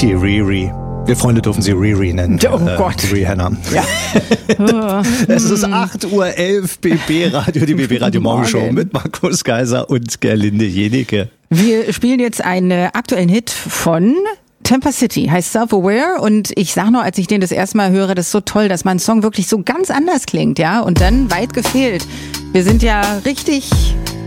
Katy Riri. Wir Freunde dürfen sie Riri nennen. Oh Gott. Rihanna. Ja. Es ist 8:11 Uhr, BB Radio, die BB Radio Morgenshow mit Markus Kaiser und Gerlinde Jenike. Wir spielen jetzt einen aktuellen Hit von Tampa City, heißt Self-Aware, und ich sag nur, als ich den das erste Mal höre, das ist so toll, dass mein Song wirklich so ganz anders klingt, ja, und dann weit gefehlt. Wir sind ja richtig